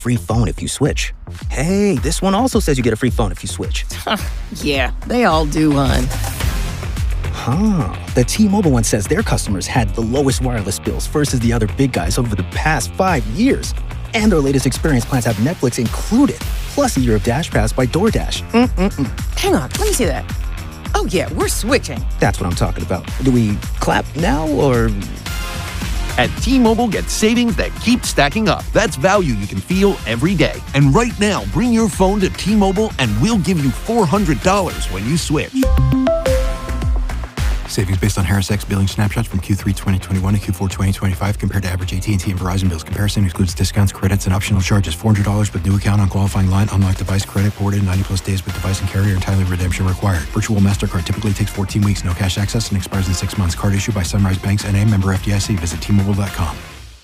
free phone if you switch. Hey, this one also says you get a free phone if you switch. Yeah, they all do, hon. The T-Mobile one says their customers had the lowest wireless bills versus the other big guys over the past 5 years. And their latest experience plans have Netflix included, plus a year of Dash Pass by DoorDash. Hang on, let me see that. Oh yeah, we're switching. That's what I'm talking about. Do we clap now, or...? At T-Mobile, get savings that keep stacking up. That's value you can feel every day. And right now, bring your phone to T-Mobile and we'll give you $400 when you switch. Savings based on Harris X billing snapshots from Q3 2021 to Q4 2025 compared to average AT&T and Verizon bills. Comparison excludes discounts, credits, and optional charges. $400 with new account on qualifying line. Unlocked device credit ported 90-plus days with device and carrier. Entirely redemption required. Virtual MasterCard typically takes 14 weeks. No cash access and expires in 6 months. Card issued by Sunrise Banks N.A. Member FDIC. Visit T-Mobile.com.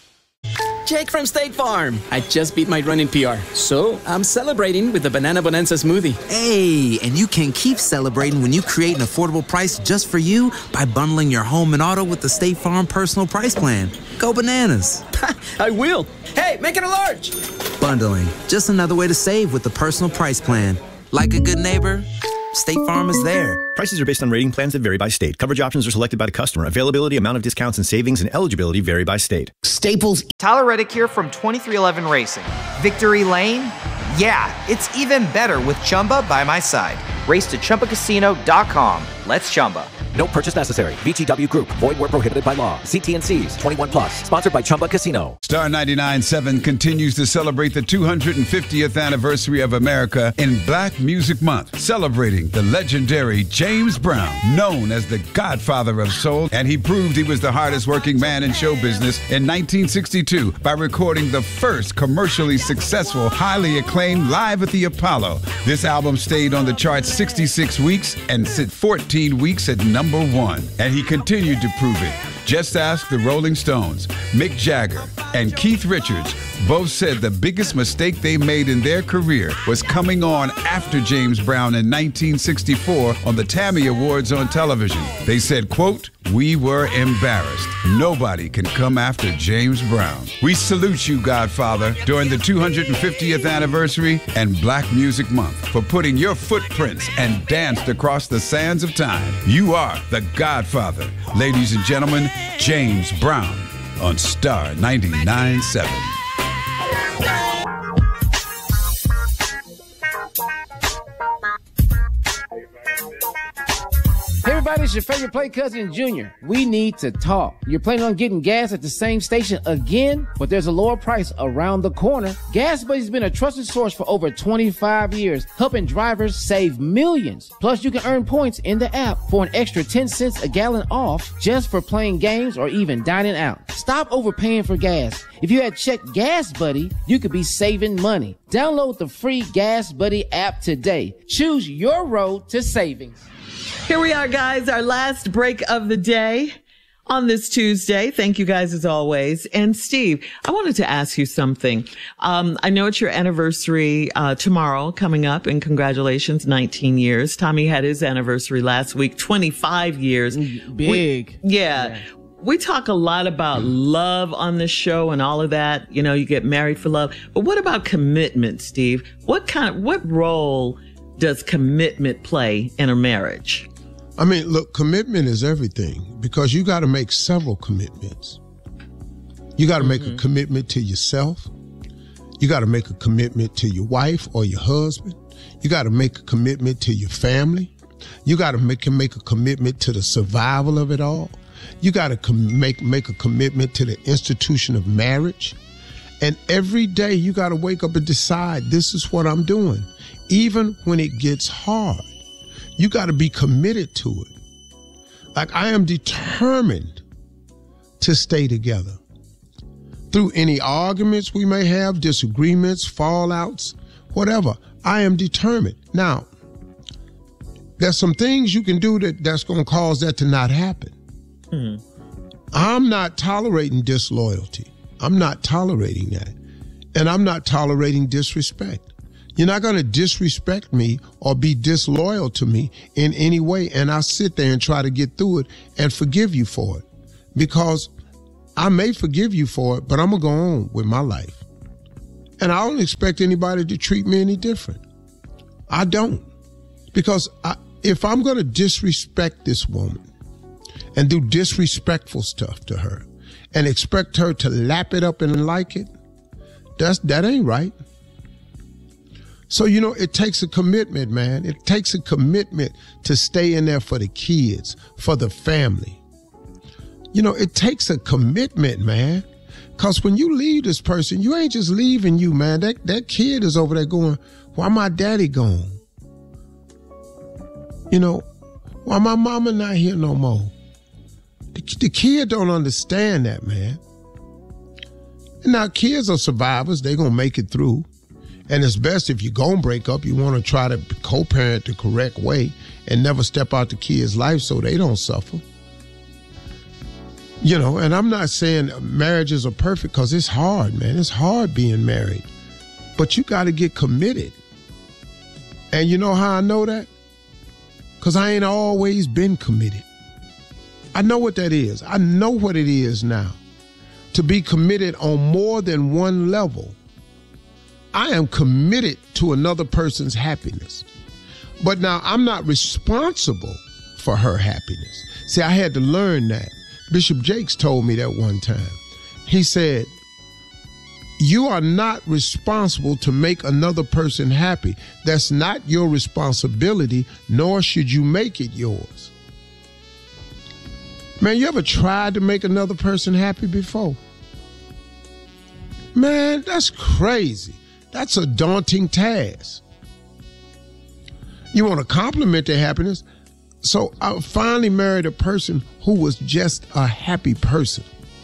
Jake from State Farm. I just beat my running PR, so I'm celebrating with the Banana Bonanza smoothie. Hey, and you can keep celebrating when you create an affordable price just for you by bundling your home and auto with the State Farm Personal Price Plan. Go bananas. I will. Hey, make it a large. Bundling, just another way to save with the Personal Price Plan. Like a good neighbor, State Farm is there. Prices are based on rating plans that vary by state. Coverage options are selected by the customer. Availability, amount of discounts and savings, and eligibility vary by state. Staples. Tyler Reddick here from 2311 Racing. Victory Lane? Yeah, it's even better with Chumba by my side. Race to ChumbaCasino.com. Let's Chumba. No purchase necessary. VGW Group. Void where prohibited by law. See T&Cs. 21 plus. Sponsored by Chumba Casino. Star 99.7 continues to celebrate the 250th anniversary of America in Black Music Month, celebrating the legendary James Brown, known as the Godfather of Soul, and he proved he was the hardest working man in show business in 1962 by recording the first commercially successful, highly acclaimed Live at the Apollo. This album stayed on the charts 66 weeks and sit 14 weeks at #1, and he continued to prove it. Just ask the Rolling Stones. Mick Jagger and Keith Richards both said the biggest mistake they made in their career was coming on after James Brown in 1964 on the Tammy Awards on television. They said, quote, "We were embarrassed. Nobody can come after James Brown." We salute you, Godfather, during the 250th anniversary and Black Music Month for putting your footprints and danced across the sands of time. You are the Godfather. Ladies and gentlemen, James Brown on Star 99.7. Hey everybody, it's your favorite play cousin Junior. We need to talk. You're planning on getting gas at the same station again, but there's a lower price around the corner. Gas Buddy's been a trusted source for over 25 years, helping drivers save millions. Plus, you can earn points in the app for an extra 10 cents a gallon off just for playing games or even dining out. Stop overpaying for gas. If you had checked Gas Buddy, you could be saving money. Download the free Gas Buddy app today. Choose your road to savings. Here we are, guys, our last break of the day on this Tuesday. Thank you guys as always. And Steve, I wanted to ask you something. I know it's your anniversary tomorrow coming up, and congratulations, 19 years. Tommy had his anniversary last week, 25 years. Big. Yeah. We talk a lot about love on this show and all of that. You know, you get married for love. But what about commitment, Steve? What role does commitment play in a marriage? I mean, look, commitment is everything, because you got to make several commitments. You got to make a commitment to yourself. You got to make a commitment to your wife or your husband. You got to make a commitment to your family. You got to make a commitment to the survival of it all. You got to make a commitment to the institution of marriage. And every day you got to wake up and decide, this is what I'm doing. Even when it gets hard, you got to be committed to it. Like, I am determined to stay together. Through any arguments we may have, disagreements, fallouts, whatever, I am determined. Now, there's some things you can do that's going to cause that to not happen. I'm not tolerating disloyalty. I'm not tolerating that. And I'm not tolerating disrespect. You're not going to disrespect me or be disloyal to me in any way. And I'll sit there and try to get through it and forgive you for it. Because I may forgive you for it, but I'm going to go on with my life. And I don't expect anybody to treat me any different. I don't. Because if I'm going to disrespect this woman and do disrespectful stuff to her and expect her to lap it up and like it, that ain't right. So, it takes a commitment, man. It takes a commitment to stay in there for the kids, for the family. It takes a commitment, man. Because when you leave this person, you ain't just leaving you, man. That kid is over there going, why my daddy gone? Why my mama not here no more? The kid don't understand that, man. Now, kids are survivors. They going to make it through. And it's best if you're going to break up, you want to try to co-parent the correct way and never step out the kid's life so they don't suffer. And I'm not saying marriages are perfect because it's hard, man. It's hard being married. But you got to get committed. And you know how I know that? Because I ain't always been committed. I know what that is. I know what it is now. To be committed on more than one level. I am committed to another person's happiness. But now I'm not responsible for her happiness. See, I had to learn that. Bishop Jakes told me that one time. He said, you are not responsible to make another person happy. That's not your responsibility, nor should you make it yours. Man, you ever tried to make another person happy before? Man, that's crazy. That's a daunting task. You want to compliment their happiness. So I finally married a person who was just a happy person.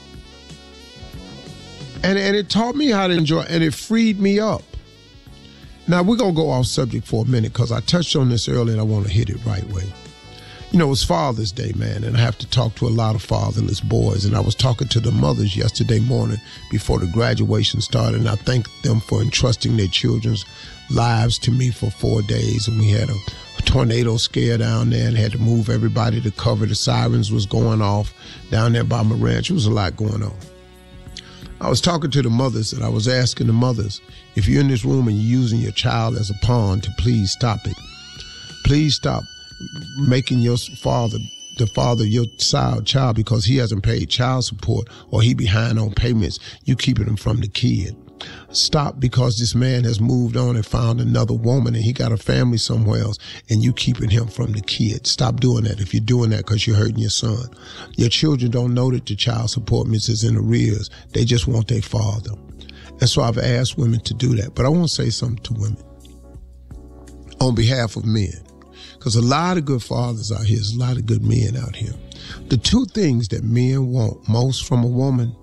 And it taught me how to enjoy, and it freed me up. Now, we're going to go off subject for a minute because I touched on this earlier and I want to hit it right way. It's Father's Day, man, and I have to talk to a lot of fatherless boys. And I was talking to the mothers yesterday morning before the graduation started, and I thanked them for entrusting their children's lives to me for 4 days. And we had a tornado scare down there and had to move everybody to cover. The sirens was going off down there by my ranch. There was a lot going on. I was talking to the mothers, and I was asking the mothers, if you're in this room and you're using your child as a pawn, to please stop it. Please stop making your father the father of your child because he hasn't paid child support or he behind on payments. You keeping him from the kid. Stop because this man has moved on and found another woman and he got a family somewhere else and you keeping him from the kid. Stop doing that if you're doing that because you're hurting your son. Your children don't know that the child support is in arrears. They just want their father. And so I've asked women to do that. But I want to say something to women on behalf of men. Because a lot of good fathers out here, there's a lot of good men out here. The two things that men want most from a woman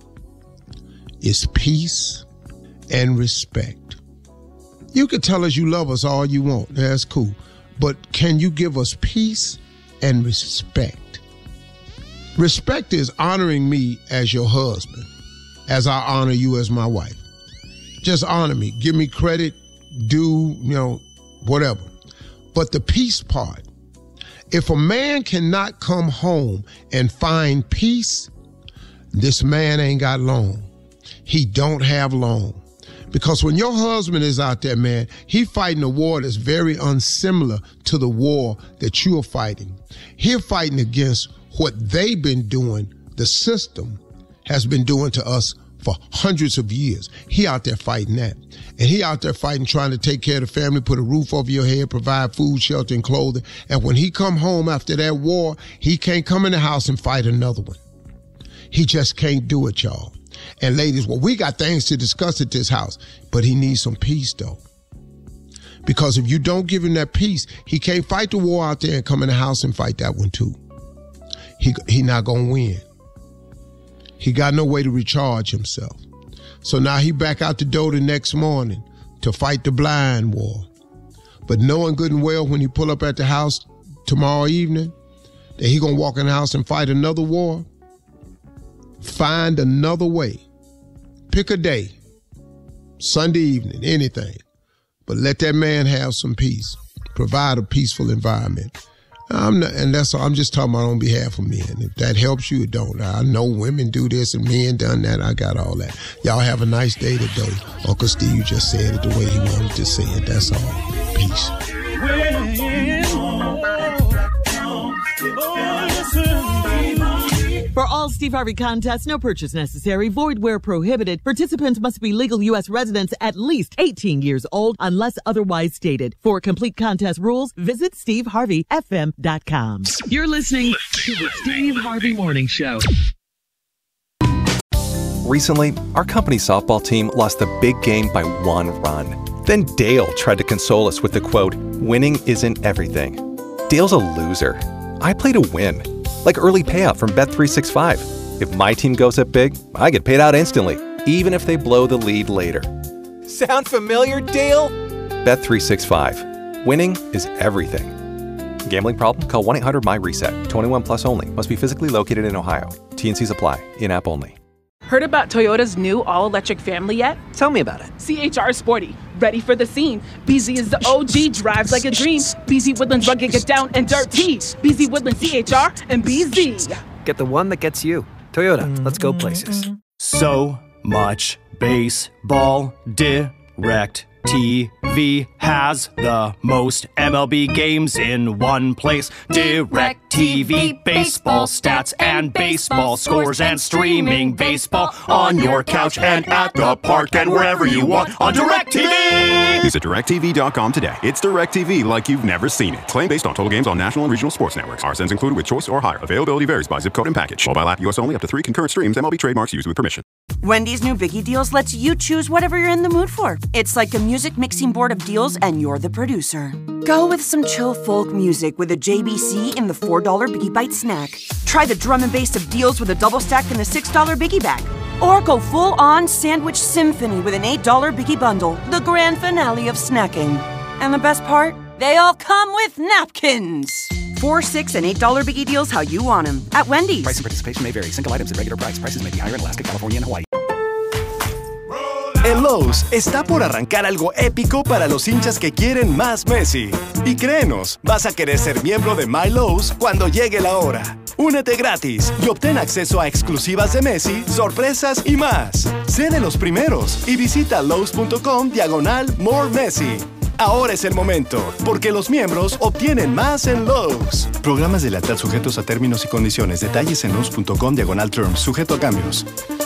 is peace and respect. You can tell us you love us all you want. That's cool. But can you give us peace and respect? Respect is honoring me as your husband, as I honor you as my wife. Just honor me. Give me credit, whatever. But the peace part, if a man cannot come home and find peace, this man ain't got long. He don't have long. Because when your husband is out there, man, he fighting a war that's very unsimilar to the war that you're fighting. He's fighting against what they've been doing, the system has been doing to us for hundreds of years. He out there fighting that. And he out there fighting, trying to take care of the family, put a roof over your head, provide food, shelter, and clothing. And when he come home after that war, he can't come in the house and fight another one. He just can't do it, y'all. And ladies, well, we got things to discuss at this house, but he needs some peace, though. Because if you don't give him that peace, he can't fight the war out there and come in the house and fight that one, too. He not going to win. He got no way to recharge himself. So now he back out the door the next morning to fight the blind war. But knowing good and well when he pull up at the house tomorrow evening that he gonna walk in the house and fight another war, find another way. Pick a day, Sunday evening, anything. But let that man have some peace. Provide a peaceful environment. And that's all. I'm just talking about on behalf of men. If that helps you, it don't. I know women do this and men done that. I got all that. Y'all have a nice day today. Uncle Steve just said it the way he wanted to say it. That's all. Peace. For all Steve Harvey contests, no purchase necessary, void where prohibited. Participants must be legal U.S. residents at least 18 years old unless otherwise stated. For complete contest rules, visit SteveHarveyFM.com. You're listening to the Steve Harvey Morning Show. Recently, our company's softball team lost the big game by 1 run. Then Dale tried to console us with the quote, "Winning isn't everything." Dale's a loser. I play to win. Like early payout from Bet365. If my team goes up big, I get paid out instantly, even if they blow the lead later. Sound familiar, Dale? Bet365. Winning is everything. Gambling problem? Call 1-800-MY-RESET. 21 plus only. Must be physically located in Ohio. T&Cs apply. In-app only. Heard about Toyota's new all-electric family yet? Tell me about it. CHR Sporty. Ready for the scene. BZ is the OG, drives like a dream. BZ Woodlands rugged, get down and dirty. BZ Woodlands CHR and BZ. Get the one that gets you. Toyota, let's go places. So much baseball. Direct TV has the most MLB games in one place. Direct TV, baseball stats and baseball scores and streaming baseball on your couch and at the park and wherever you want on DirecTV. Visit DirecTV.com today. It's DirecTV like you've never seen it. Claim based on total games on national and regional sports networks. RSNs included with choice or higher. Availability varies by zip code and package. Mobile app US only, up to 3 concurrent streams. MLB trademarks used with permission. Wendy's new Biggie Deals lets you choose whatever you're in the mood for. It's like a music mixing board of deals and you're the producer. Go with some chill folk music with a JBC in the $4 Biggie Bite snack. Try the drum and bass of deals with a double stack in the $6 Biggie Bag. Or go full-on sandwich symphony with an $8 Biggie Bundle, the grand finale of snacking. And the best part? They all come with napkins. $4, $6, and $8 Biggie Deals how you want them at Wendy's. Price and participation may vary. Single items at regular price. Prices may be higher in Alaska, California, and Hawaii. En Lowe's está por arrancar algo épico para los hinchas que quieren más Messi. Y créenos, vas a querer ser miembro de My Lowe's cuando llegue la hora. Únete gratis y obtén acceso a exclusivas de Messi, sorpresas y más. Sé de los primeros y visita Lowe's.com/More Messi. Ahora es el momento, porque los miembros obtienen más en Lowe's. Programas de lealtad sujetos a términos y condiciones. Detalles en Lowe's.com/terms. Sujeto a cambios.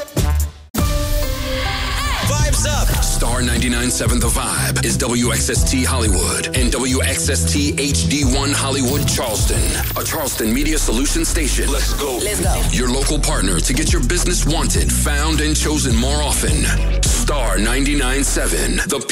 Vibes up! Star 99.7 The Vibe is WXST Hollywood and WXST HD1 Hollywood Charleston, a Charleston Media Solutions station. Let's go. Let's go. Your local partner to get your business wanted, found, and chosen more often. Star 99.7 The